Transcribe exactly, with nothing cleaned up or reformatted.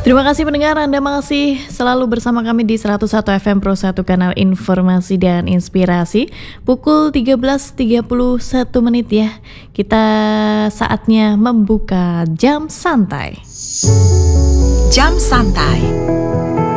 Terima kasih pendengar, Anda masih selalu bersama kami di seratus satu F M Pro satu, kanal informasi dan inspirasi. Pukul tiga belas tiga puluh satu menit ya. Kita saatnya membuka jam santai. Jam santai.